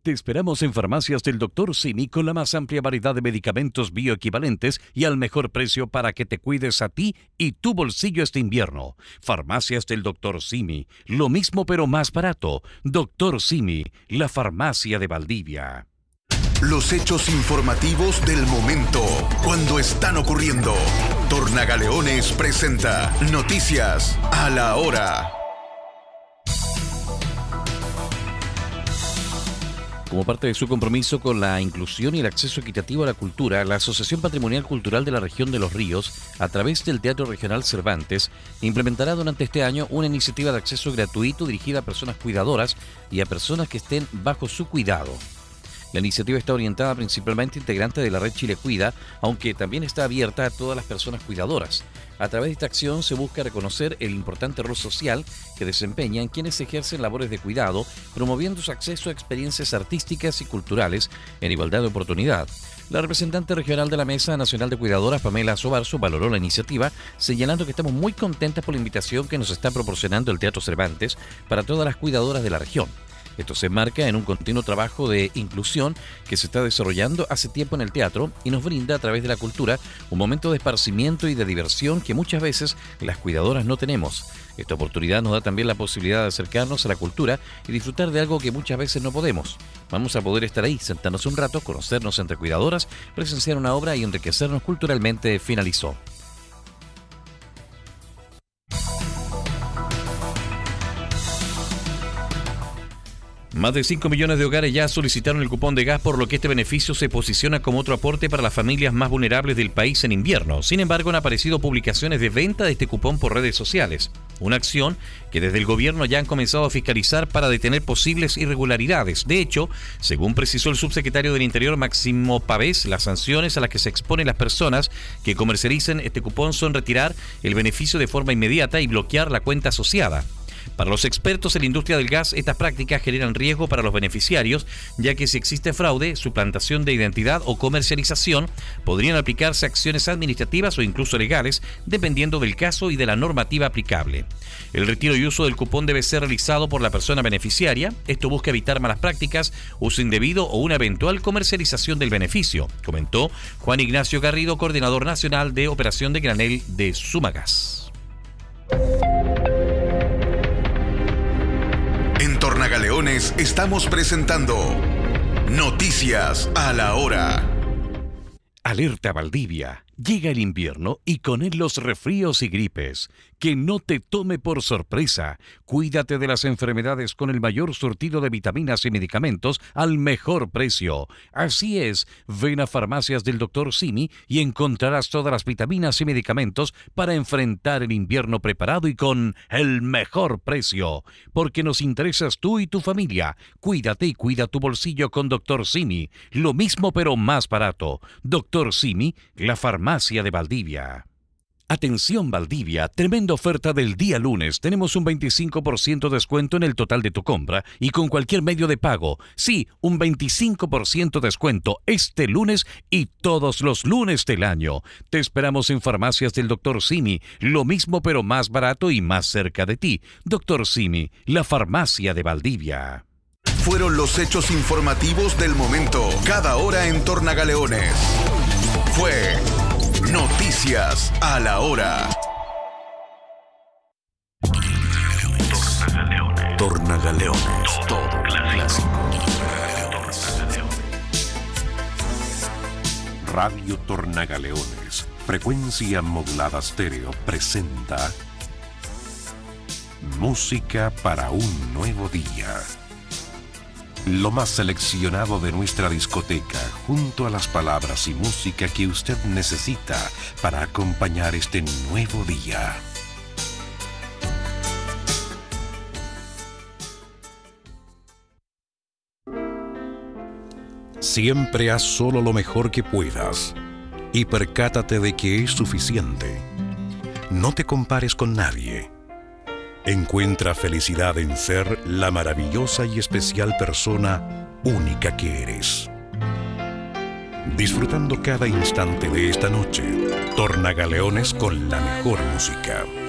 Te esperamos en Farmacias del Dr. Simi con la más amplia variedad de medicamentos bioequivalentes y al mejor precio para que te cuides a ti y tu bolsillo este invierno. Farmacias del Dr. Simi, lo mismo pero más barato. Dr. Simi, la farmacia de Valdivia. Los hechos informativos del momento, cuando están ocurriendo. Tornagaleones presenta Noticias a la Hora. Como parte de su compromiso con la inclusión y el acceso equitativo a la cultura, la Asociación Patrimonial Cultural de la Región de los Ríos, a través del Teatro Regional Cervantes, implementará durante este año una iniciativa de acceso gratuito dirigida a personas cuidadoras y a personas que estén bajo su cuidado. La iniciativa está orientada principalmente a integrantes de la red Chile Cuida, aunque también está abierta a todas las personas cuidadoras. A través de esta acción se busca reconocer el importante rol social que desempeñan quienes ejercen labores de cuidado, promoviendo su acceso a experiencias artísticas y culturales en igualdad de oportunidad. La representante regional de la Mesa Nacional de Cuidadoras, Pamela Sobarzo, valoró la iniciativa, señalando que estamos muy contentas por la invitación que nos está proporcionando el Teatro Cervantes para todas las cuidadoras de la región. Esto se enmarca en un continuo trabajo de inclusión que se está desarrollando hace tiempo en el teatro y nos brinda a través de la cultura un momento de esparcimiento y de diversión que muchas veces las cuidadoras no tenemos. Esta oportunidad nos da también la posibilidad de acercarnos a la cultura y disfrutar de algo que muchas veces no podemos. Vamos a poder estar ahí, sentarnos un rato, conocernos entre cuidadoras, presenciar una obra y enriquecernos culturalmente, finalizó. Más de 5 millones de hogares ya solicitaron el cupón de gas, por lo que este beneficio se posiciona como otro aporte para las familias más vulnerables del país en invierno. Sin embargo, han aparecido publicaciones de venta de este cupón por redes sociales. Una acción que desde el gobierno ya han comenzado a fiscalizar para detener posibles irregularidades. De hecho, según precisó el subsecretario del Interior, Máximo Pavés, las sanciones a las que se exponen las personas que comercialicen este cupón son retirar el beneficio de forma inmediata y bloquear la cuenta asociada. Para los expertos en la industria del gas, estas prácticas generan riesgo para los beneficiarios, ya que si existe fraude, suplantación de identidad o comercialización, podrían aplicarse acciones administrativas o incluso legales, dependiendo del caso y de la normativa aplicable. El retiro y uso del cupón debe ser realizado por la persona beneficiaria. Esto busca evitar malas prácticas, uso indebido o una eventual comercialización del beneficio, comentó Juan Ignacio Garrido, coordinador nacional de operación de granel de Sumagas. En Tornagaleones estamos presentando Noticias a la Hora. Alerta Valdivia. Llega el invierno y con él los resfríos y gripes. Que no te tome por sorpresa. Cuídate de las enfermedades con el mayor surtido de vitaminas y medicamentos al mejor precio. Así es, ven a Farmacias del Dr. Simi y encontrarás todas las vitaminas y medicamentos para enfrentar el invierno preparado y con el mejor precio. Porque nos interesas tú y tu familia. Cuídate y cuida tu bolsillo con Dr. Simi. Lo mismo pero más barato. Dr. Simi, la farmacia de Valdivia. Atención Valdivia, tremenda oferta del día lunes. Tenemos un 25% de descuento en el total de tu compra y con cualquier medio de pago. Sí, un 25% de descuento este lunes y todos los lunes del año. Te esperamos en Farmacias del Dr. Simi, lo mismo pero más barato y más cerca de ti. Dr. Simi, la farmacia de Valdivia. Fueron los hechos informativos del momento, cada hora en Tornagaleones. Fue Noticias a la Hora. Tornagaleones. Todo clásico. Radio Tornagaleones, frecuencia modulada estéreo, presenta Música para un nuevo día. Lo más seleccionado de nuestra discoteca, junto a las palabras y música que usted necesita para acompañar este nuevo día. Siempre haz solo lo mejor que puedas y percátate de que es suficiente. No te compares con nadie. Encuentra felicidad en ser la maravillosa y especial persona única que eres. Disfrutando cada instante de esta noche, Tornagaleones con la mejor música.